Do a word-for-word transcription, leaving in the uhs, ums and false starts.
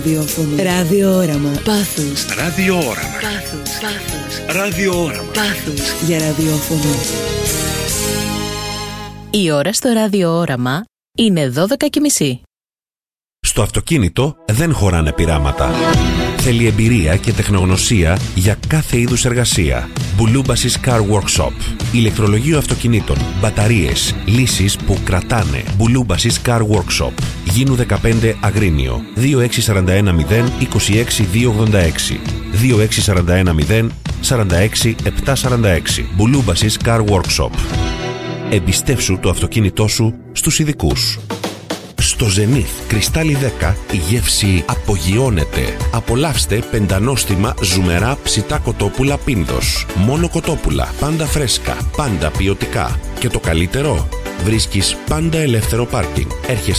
Ραδιόραμα. Πάθους. Ραδιόραμα. Πάθους. Πάθους. Ραδιόραμα. Πάθους για ραδιόφωνο. Η ώρα στο ραδιόραμα είναι δώδεκα και μισή. Στο αυτοκίνητο δεν χωράνε πειράματα. Θέλει εμπειρία και τεχνογνωσία για κάθε είδους εργασία. Bouloubasis Car Workshop. Ηλεκτρολογείο αυτοκινήτων, μπαταρίες, λύσεις που κρατάνε. Bouloubasis Car Workshop. Γίνου δεκαπέντε Αγρίνιο. δύο έξι τέσσερα ένα μηδέν είκοσι έξι διακόσια ογδόντα έξι. δύο έξι τέσσερα ένα μηδέν σαράντα έξι επτακόσια σαράντα έξι. Bouloubasis Car Workshop. Εμπιστεύσου το αυτοκίνητό σου στους ειδικούς. Στο Zenith Κρυστάλλι δέκα η γεύση απογειώνεται. Απολαύστε πεντανόστιμα ζουμερά ψητά κοτόπουλα Πίνδος. Μόνο κοτόπουλα, πάντα φρέσκα, πάντα ποιοτικά. Και το καλύτερο, βρίσκεις πάντα ελεύθερο πάρκινγκ. Έρχεσαι